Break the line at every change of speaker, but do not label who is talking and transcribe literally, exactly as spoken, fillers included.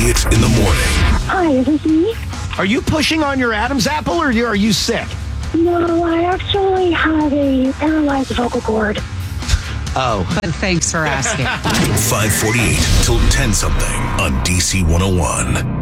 Elliott in the morning.
Hi, is this me?
Are you pushing on your Adam's apple, or are you sick?
No, I actually have a paralyzed vocal cord.
Oh.
But thanks for asking.
five forty-eight till ten something on D C one oh one.